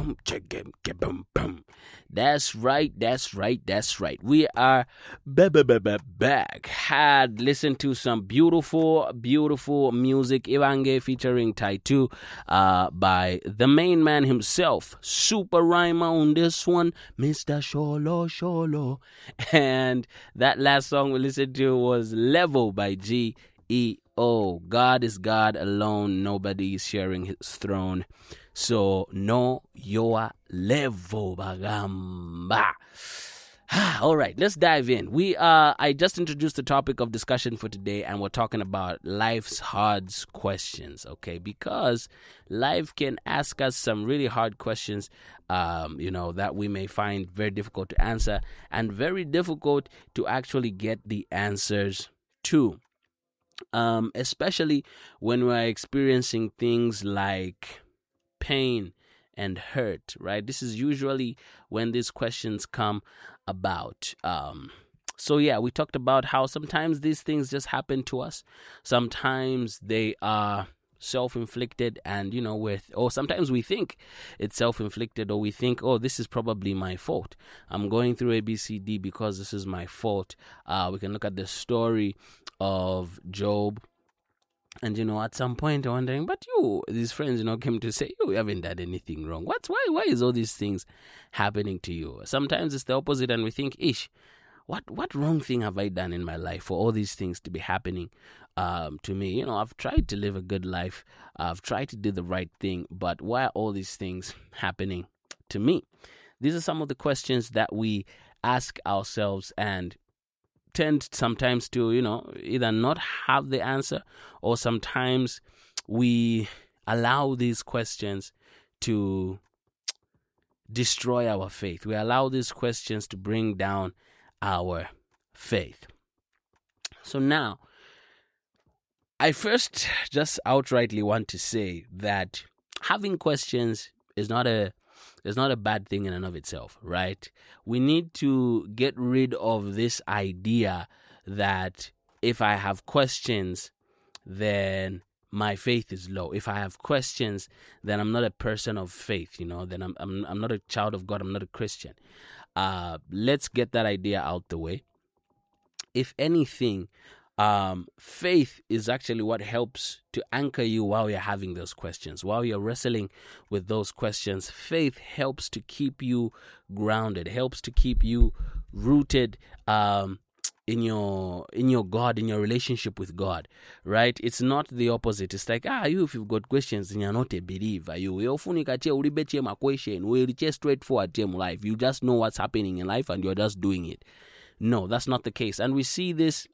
boom, chicka, boom, boom. That's right. We are back. Had listened to some beautiful music, Iwange featuring Taitu, by the main man himself, Super Rhymer on this one, Mr. Sholo. And that last song we listened to was Level by G.E.O. God is God alone, nobody is sharing his throne. So know your level, bagamba. All right, let's dive in. I just introduced the topic of discussion for today, and we're talking about life's hard questions, okay? Because life can ask us some really hard questions, that we may find very difficult to answer and very difficult to actually get the answers to. Especially when we're experiencing things like pain and hurt, right? This is usually when these questions come about. We talked about how sometimes these things just happen to us. Sometimes they are self-inflicted, and or sometimes we think it's self-inflicted, or we think, oh, this is probably my fault. I'm going through ABCD because this is my fault. We can look at the story of Job. And, at some point I'm wondering, but these friends, came to say, you haven't done anything wrong. Why is all these things happening to you? Sometimes it's the opposite, and we think, what wrong thing have I done in my life for all these things to be happening to me? I've tried to live a good life. I've tried to do the right thing, but why are all these things happening to me? These are some of the questions that we ask ourselves and tend sometimes to, either not have the answer, or sometimes we allow these questions to destroy our faith. We allow these questions to bring down our faith. So now, I first just outrightly want to say that having questions is not a bad thing in and of itself, right? We need to get rid of this idea that if I have questions, then my faith is low. If I have questions, then I'm not a person of faith, then I'm not a child of God, I'm not a Christian. Let's get that idea out the way. If anything, faith is actually what helps to anchor you while you're having those questions, while you're wrestling with those questions. Faith helps to keep you grounded, helps to keep you rooted in your God, in your relationship with God, right? It's not the opposite. It's like, if you've got questions and you're not a believer, you're straightforward in life. You just know what's happening in life and you're just doing it. No, that's not the case. And we see this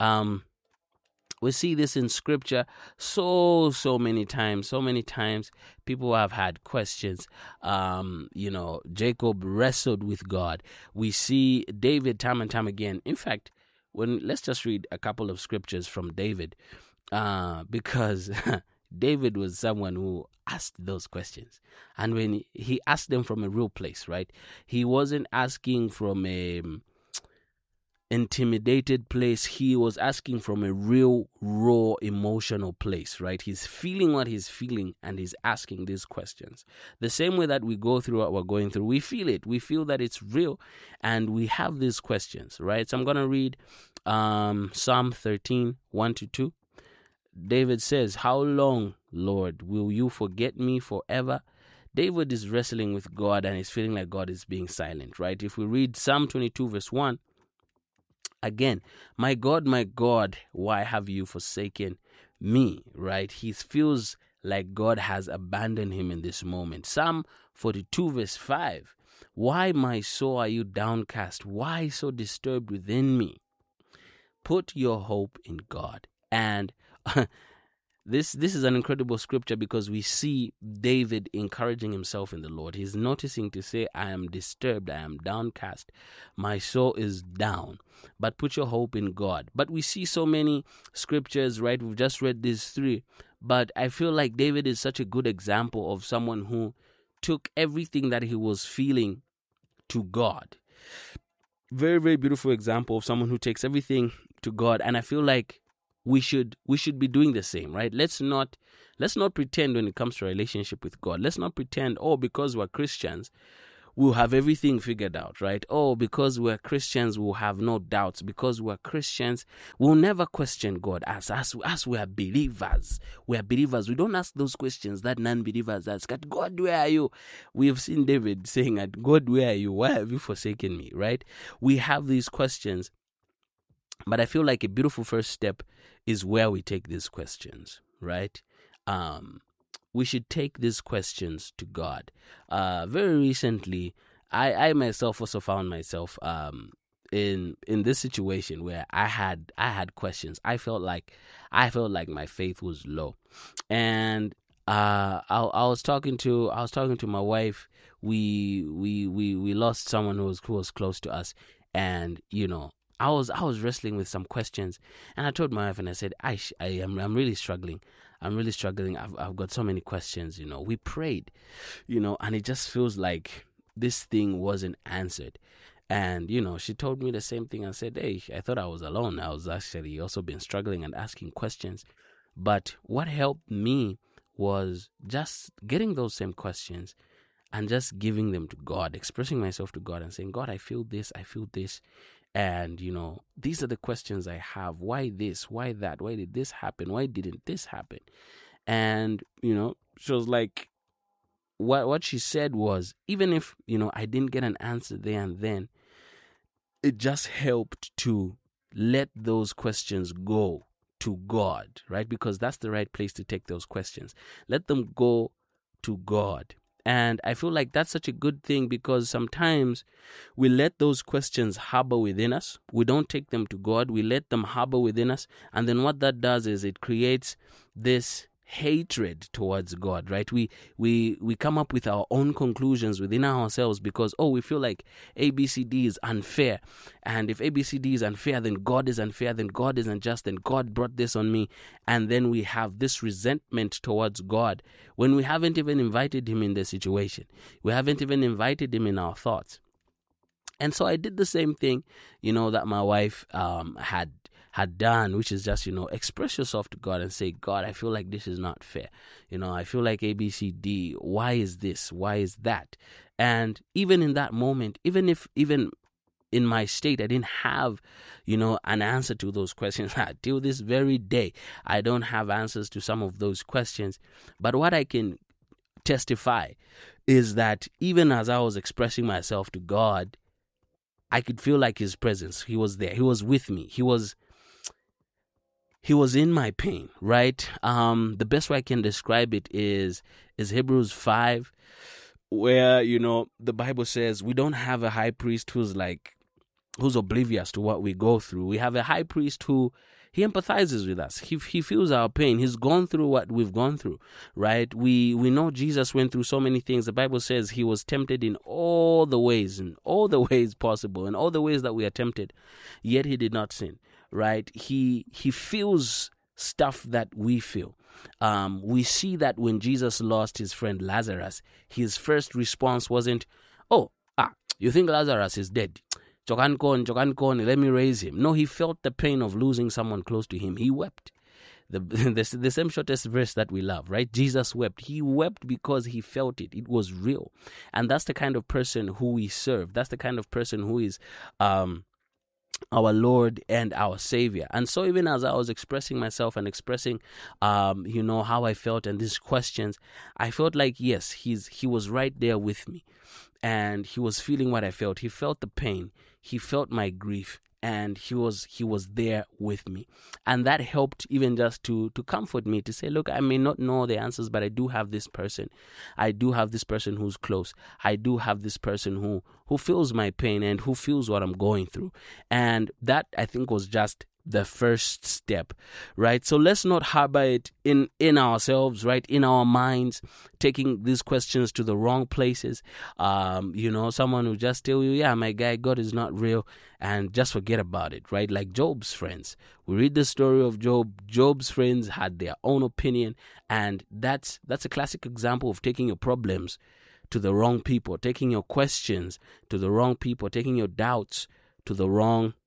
in scripture so many times. People have had questions. Jacob wrestled with God. We see David time and time again. In fact, let's just read a couple of scriptures from David, because David was someone who asked those questions. And when he asked them from a real place, right? He wasn't asking from a intimidated place. He was asking from a real, raw, emotional place, right? He's feeling what he's feeling, and he's asking these questions. The same way that we go through what we're going through, we feel it. We feel that it's real, and we have these questions, right? So I'm going to read Psalm 13, 1-2. David says, "How long, Lord, will you forget me forever?" David is wrestling with God, and he's feeling like God is being silent, right? If we read Psalm 22, verse 1, again, my God, why have you forsaken me, right? He feels like God has abandoned him in this moment. Psalm 42, verse 5, why, my soul, are you downcast? Why so disturbed within me? Put your hope in God. And This is an incredible scripture, because we see David encouraging himself in the Lord. He's noticing to say, I am disturbed, I am downcast, my soul is down, but put your hope in God. But we see so many scriptures, right? We've just read these three, but I feel like David is such a good example of someone who took everything that he was feeling to God. Very, very beautiful example of someone who takes everything to God. And I feel like we should be doing the same, right? Let's not pretend when it comes to a relationship with God. Let's not pretend, because we're Christians, we'll have everything figured out, right? Because we're Christians, we'll have no doubts. Because we're Christians, we'll never question God. As we are believers, we don't ask those questions that non-believers ask. God, where are you? We have seen David saying, God, where are you? Why have you forsaken me, right? We have these questions, but I feel like a beautiful first step is where we take these questions, right? We should take these questions to God. Very recently, I myself also found myself in this situation where I had questions. I felt like my faith was low, and I was talking to my wife. We lost someone who was close to us, and I was wrestling with some questions, and I told my wife, and I said, I'm really struggling. I've got so many questions. We prayed, and it just feels like this thing wasn't answered. And she told me the same thing. I said, hey, I thought I was alone. I was actually also been struggling and asking questions. But what helped me was just getting those same questions and just giving them to God, expressing myself to God and saying, God, I feel this. And, these are the questions I have. Why this? Why that? Why did this happen? Why didn't this happen? And, she was like, what she said was, even if, I didn't get an answer there and then, it just helped to let those questions go to God, right? Because that's the right place to take those questions. Let them go to God. And I feel like that's such a good thing, because sometimes we let those questions harbor within us. We don't take them to God. We let them harbor within us. And then what that does is it creates this hatred towards God, right? We come up with our own conclusions within ourselves because, we feel like ABCD is unfair. And if ABCD is unfair, then God is unfair, then God isn't just, then God brought this on me. And then we have this resentment towards God when we haven't even invited him in the situation. We haven't even invited him in our thoughts. And so I did the same thing, that my wife had done, which is just, express yourself to God and say, God, I feel like this is not fair. I feel like ABCD. Why is this? Why is that? And even in that moment, even in my state, I didn't have, an answer to those questions. Till this very day, I don't have answers to some of those questions. But what I can testify is that even as I was expressing myself to God, I could feel like his presence. He was there. He was with me. He was in my pain, right? The best way I can describe it is Hebrews 5, where, the Bible says we don't have a high priest who's oblivious to what we go through. We have a high priest who he empathizes with us. He feels our pain. He's gone through what we've gone through, right? We know Jesus went through so many things. The Bible says he was tempted in all the ways possible, in all the ways that we are tempted, yet he did not sin, right? He feels stuff that we feel. We see that when Jesus lost his friend Lazarus, his first response wasn't, you think Lazarus is dead? Chokan, let me raise him. No, he felt the pain of losing someone close to him. He wept. The same shortest verse that we love, right? Jesus wept. He wept because he felt it. It was real. And that's the kind of person who we serve. That's the kind of person who is our Lord and our Savior. And so even as I was expressing myself and expressing, how I felt and these questions, I felt like, yes, he was right there with me. And he was feeling what I felt. He felt the pain. He felt my grief. And he was there with me. And that helped even just to comfort me, to say, look, I may not know the answers, but I do have this person. I do have this person who's close. I do have this person who feels my pain and who feels what I'm going through. And that, I think, was just the first step, right? So let's not harbor it in ourselves, right? In our minds, taking these questions to the wrong places. Someone will just tell you, yeah, my guy, God is not real, and just forget about it, right? Like Job's friends. We read the story of Job. Job's friends had their own opinion, and that's a classic example of taking your problems to the wrong people, taking your questions to the wrong people, taking your doubts to the wrong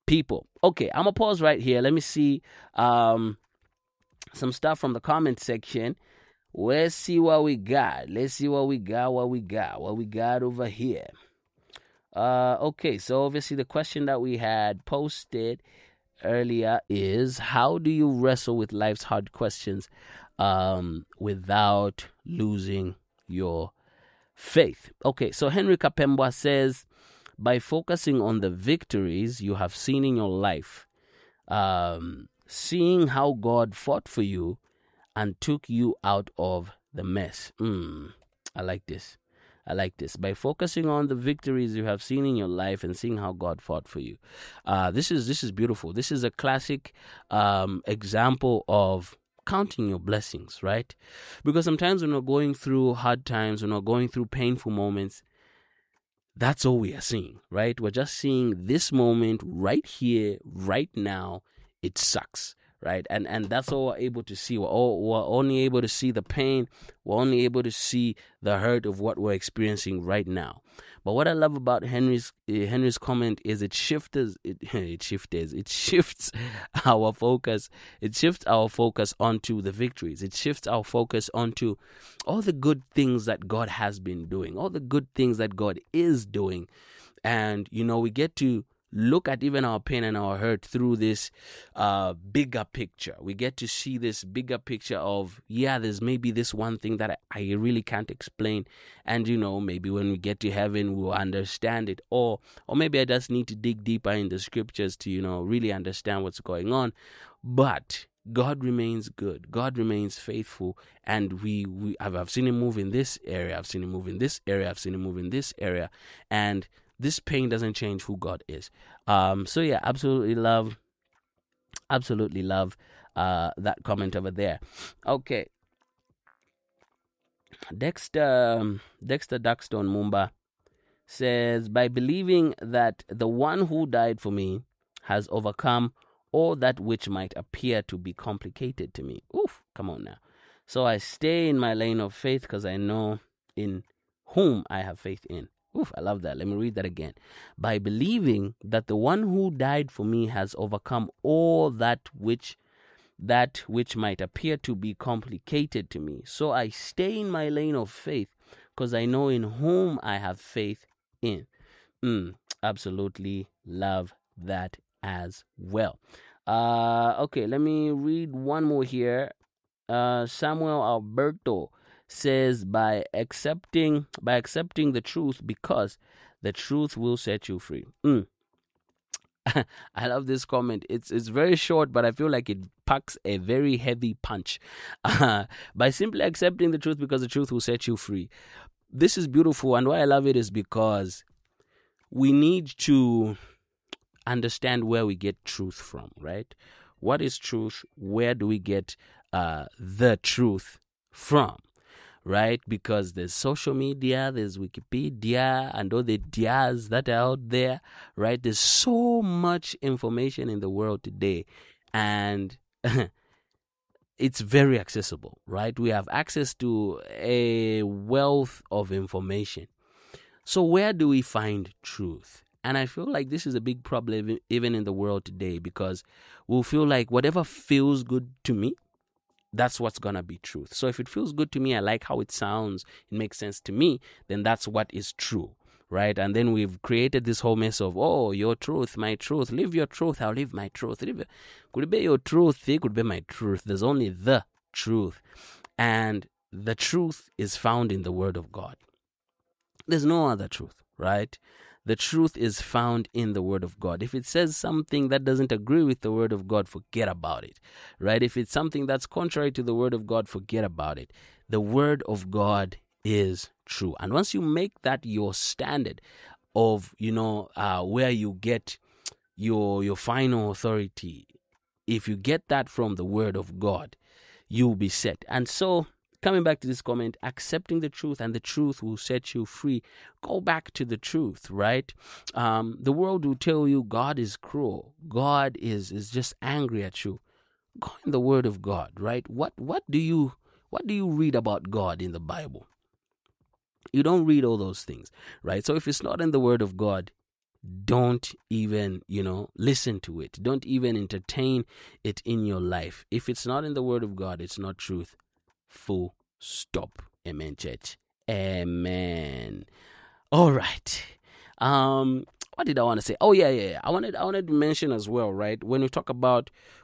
people. Okay, I'm gonna pause right here. Let me see some stuff from the comment section. Let's see what we got. What we got over here. Okay, so obviously the question that we had posted earlier is, how do you wrestle with life's hard questions without losing your faith? Okay, so Henry Kapembwa says, by focusing on the victories you have seen in your life, seeing how God fought for you and took you out of the mess. I like this. By focusing on the victories you have seen in your life and seeing how God fought for you. This is beautiful. This is a classic example of counting your blessings, right? Because sometimes when we're going through hard times, when we're going through painful moments, that's all we are seeing, right? We're just seeing this moment right here, right now. It sucks, right? And that's all we're able to see. We're only able to see the pain. We're only able to see the hurt of what we're experiencing right now. But what I love about Henry's comment is it shifts our focus. It shifts our focus onto the victories. It shifts our focus onto all the good things that God has been doing, all the good things that God is doing. And, we get to look at even our pain and our hurt through this bigger picture. We get to see this bigger picture of, there's maybe this one thing that I really can't explain. And, maybe when we get to heaven, we'll understand it. Or maybe I just need to dig deeper in the scriptures to, really understand what's going on. But God remains good. God remains faithful. And I've seen him move in this area. I've seen him move in this area. I've seen him move in this area. And this pain doesn't change who God is. Absolutely love that comment over there. Okay. Dexter Duckstone Mumba says, by believing that the one who died for me has overcome all that which might appear to be complicated to me. Oof, come on now. So I stay in my lane of faith because I know in whom I have faith in. Oof, I love that. Let me read that again. By believing that the one who died for me has overcome all that which might appear to be complicated to me. So I stay in my lane of faith because I know in whom I have faith in. Absolutely love that as well. Okay, let me read one more here. Samuel Alberto says, by accepting the truth, because the truth will set you free. I love this comment. It's very short, but I feel like it packs a very heavy punch. By simply accepting the truth, because the truth will set you free. This is beautiful, and why I love it is because we need to understand where we get truth from, right? What is truth? Where do we get the truth from? Right? Because there's social media, there's Wikipedia, and all the dias that are out there, right? There's so much information in the world today, and it's very accessible, right? We have access to a wealth of information. So where do we find truth? And I feel like this is a big problem even in the world today, because we'll feel like whatever feels good to me, that's what's going to be truth. So if it feels good to me, I like how it sounds, it makes sense to me, then that's what is true, right? And then we've created this whole mess of, your truth, my truth. Live your truth, I'll live my truth. Could it be your truth? It could be my truth. There's only the truth. And the truth is found in the Word of God. There's no other truth, right? The truth is found in the Word of God. If it says something that doesn't agree with the Word of God, forget about it, right? If it's something that's contrary to the Word of God, forget about it. The Word of God is true. And once you make that your standard of, where you get your final authority, if you get that from the Word of God, you'll be set. And so, coming back to this comment, accepting the truth and the truth will set you free. Go back to the truth, right? The world will tell you God is cruel. God is just angry at you. Go in the Word of God, right? What do you read about God in the Bible? You don't read all those things, right? So if it's not in the Word of God, don't even, listen to it. Don't even entertain it in your life. If it's not in the Word of God, it's not truth. Full stop. Amen, church. Amen. All right. What did I want to say? Oh, yeah. I wanted to mention as well, right? When we talk about